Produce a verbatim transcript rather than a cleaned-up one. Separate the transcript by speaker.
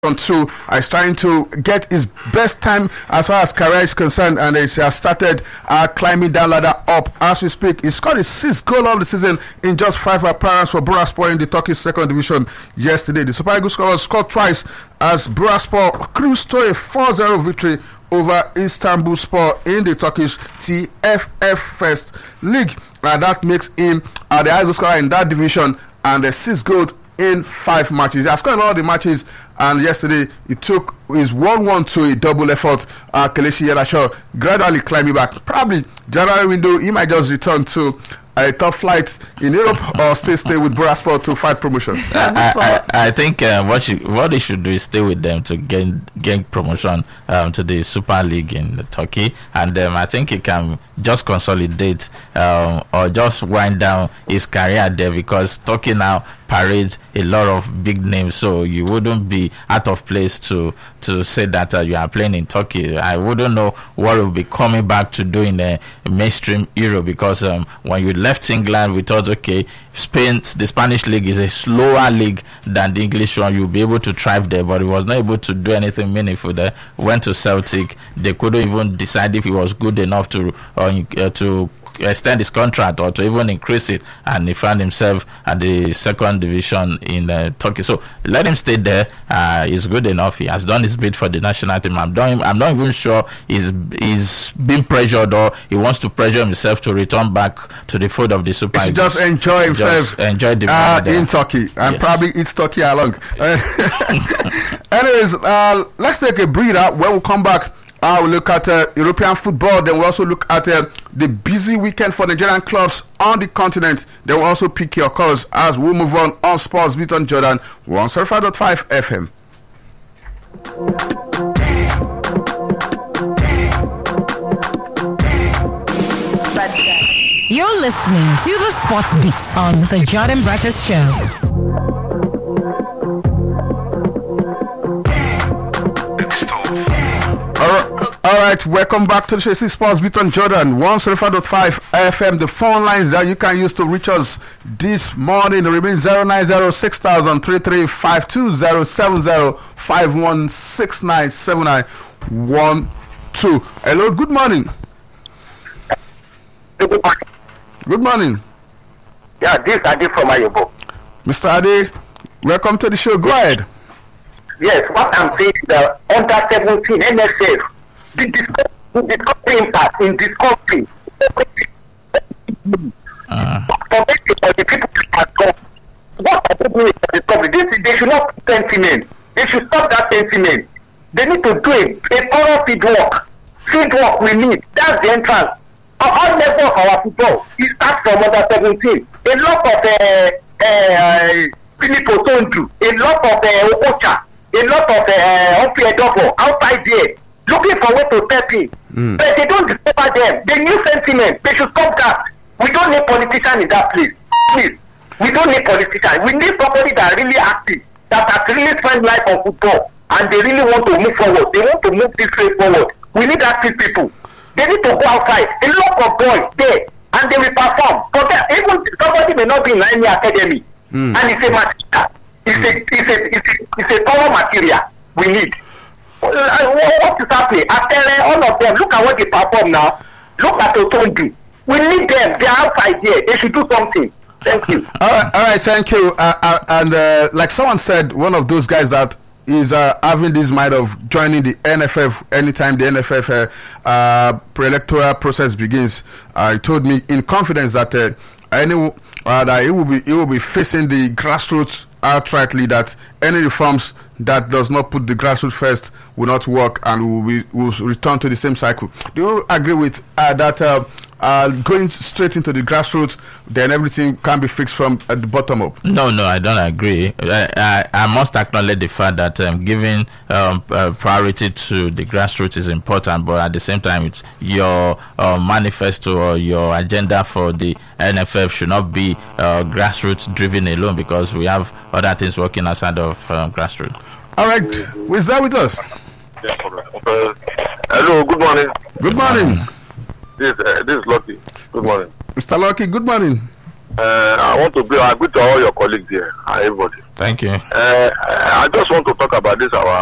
Speaker 1: on two uh, is trying to get his best time as far as career is concerned, and he has started uh, climbing down ladder up as we speak. He scored his sixth goal of the season in just five appearances for Bursaspor in the Turkish second division yesterday. The Super Eagles scorer scored twice as Bursaspor cruised to a four zero victory over Istanbulspor in the Turkish T F F First League, and that makes him uh, the highest scorer in that division and the sixth goal in five matches. He has scored in all the matches, and yesterday he took his one one to a double effort. Uh, Kelechi Iheanacho gradually climbing back. Probably January window, he might just return to a top flight in Europe or stay stay with Bursaspor to fight promotion.
Speaker 2: I, I, I think uh, what she, what they should do is stay with them to gain gain promotion um, to the Super League in Turkey, and um, I think he can just consolidate um, or just wind down his career there, because Turkey now parades a lot of big names, so you wouldn't be out of place to to say that uh, you are playing in Turkey. I wouldn't know what will be coming back to do in a mainstream Euro, because um, when you left England, we thought, okay, Spain, the Spanish league is a slower league than the English one. You'll be able to thrive there, but he was not able to do anything meaningful there. Went to Celtic. They couldn't even decide if he was good enough to uh, uh, to extend his contract or to even increase it, and he found himself at the second division in uh, Turkey. So let him stay there. Uh, he's good enough. He has done his bit for the national team. I'm not, I'm not even sure he's he's been pressured or he wants to pressure himself to return back to the fold of the Super Eagles.
Speaker 1: Just enjoy himself.
Speaker 2: Just enjoy the
Speaker 1: uh, in Turkey, and yes, probably eat Turkey along. Anyways, uh, let's take a breather. When we come back, Uh, we'll look at uh, European football. Then we'll also look at uh, the busy weekend for Nigerian clubs on the continent. Then we'll also pick your calls as we move on on Sports Beat on Jordan one oh five point five F M.
Speaker 3: You're listening to the Sports Beat on the Jordan Breakfast Show.
Speaker 1: All right, welcome back to the show. Sports Beat on Jordan one oh five point five F M. The phone lines that you can use to reach us this morning remain zero nine zero six thousand three three five two zero seven zero five one six nine seven nine one two. Hello, good morning.
Speaker 4: Good morning.
Speaker 1: Good morning.
Speaker 4: Yeah, this is Ade from Ayobo.
Speaker 1: Mister Ade, welcome to the show. Go ahead.
Speaker 4: Yes, what I'm saying is the under seventeen N S F, the discovery impact in this country.
Speaker 2: Uh.
Speaker 4: For the people that are gone, what are they doing for discovery? This, they should not put sentiment. They should stop that sentiment. They need to do it. A thorough field work. Field work we need. That's the entrance. Of all levels of our football, it starts from under seventeen. A lot of uh, uh, Philip Otondu, a lot of uh, Okocha, a lot of uh, Opiedoko outside there looking for way to step in. Mm. But they don't discover them. They new sentiment. They should stop that. We don't need politicians in that place. Please. We don't need politicians. We need somebody that are really active, that has really spent life on football, and they really want to move forward. They want to move this way forward. We need active people. They need to go outside. A lot of boys there, and they will perform. But even somebody may not be in any academy, mm. and it's a material. It's a it's a it's a it's a thorough material we need. What is happening? After all of them, look at what they perform now. Look at Otondu. We need them. They are outside here. They should do something. Thank you.
Speaker 1: All right, all right. Thank you. Uh, uh, and uh, like someone said, one of those guys that is uh, having this mind of joining the N F F anytime the N F F uh, uh, pre-electoral process begins. Uh, he told me in confidence that uh, any uh, that he will be he will be facing the grassroots outrightly, that any reforms that does not put the grassroots first will not work, and will be, will return to the same cycle. Do you agree with uh, that? Uh, uh, going straight into the grassroots, then everything can be fixed from at the bottom up?
Speaker 2: No, no, I don't agree. I, I, I must acknowledge the fact that um, giving um, uh, priority to the grassroots is important, but at the same time, it's your uh, manifesto or your agenda for the N F F should not be uh, grassroots driven alone, because we have other things working outside of uh, grassroots.
Speaker 1: All right, who is there with us?
Speaker 5: Yeah, uh, hello, good morning.
Speaker 1: Good morning.
Speaker 5: This, uh, this is Lucky. Good morning.
Speaker 1: Mister Lucky, good morning.
Speaker 5: Uh, I want to be, I agree to all your colleagues here and everybody.
Speaker 2: Thank you.
Speaker 5: Uh, I just want to talk about this our